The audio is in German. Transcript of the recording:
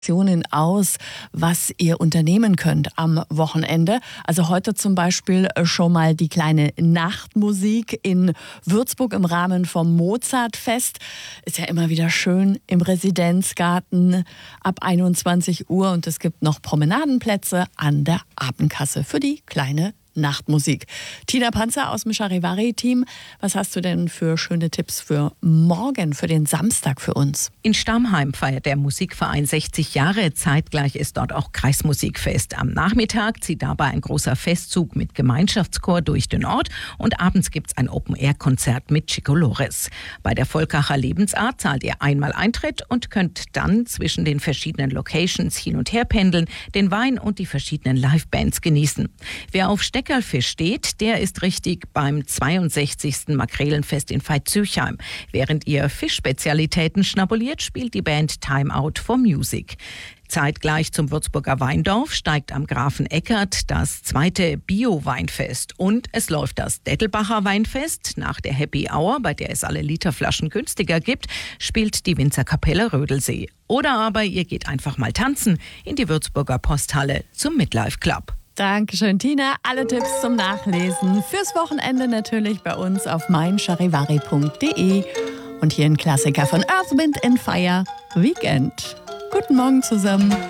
Aus, was ihr unternehmen könnt am Wochenende. Also heute zum Beispiel schon mal die kleine Nachtmusik in Würzburg im Rahmen vom Mozartfest. Ist ja immer wieder schön im Residenzgarten ab 21 Uhr und es gibt noch Promenadenplätze an der Abendkasse für die kleine Nachtmusik. Tina Panzer aus dem Charivari-Team, was hast du denn für schöne Tipps für morgen, für den Samstag für uns? In Stammheim feiert der Musikverein 60 Jahre. Zeitgleich ist dort auch Kreismusikfest. Am Nachmittag zieht dabei ein großer Festzug mit Gemeinschaftschor durch den Ort und abends gibt's ein Open-Air-Konzert mit Chicolores. Bei der Volkacher Lebensart zahlt ihr einmal Eintritt und könnt dann zwischen den verschiedenen Locations hin und her pendeln, den Wein und die verschiedenen Livebands genießen. Wer auf Steckerlfisch steht, der ist richtig beim 62. Makrelenfest in Veitshöchheim. Während ihr Fischspezialitäten schnabuliert, spielt die Band Time Out for Music. Zeitgleich zum Würzburger Weindorf steigt am Grafen Eckert das zweite Bio-Weinfest. Und es läuft das Dettelbacher Weinfest. Nach der Happy Hour, bei der es alle Literflaschen günstiger gibt, spielt die Winzerkapelle Rödelsee. Oder aber ihr geht einfach mal tanzen in die Würzburger Posthalle zum Midlife Club. Dankeschön, Tina. Alle Tipps zum Nachlesen fürs Wochenende natürlich bei uns auf meincharivari.de. Und hier ein Klassiker von Earth, Wind & Fire, Weekend. Guten Morgen zusammen.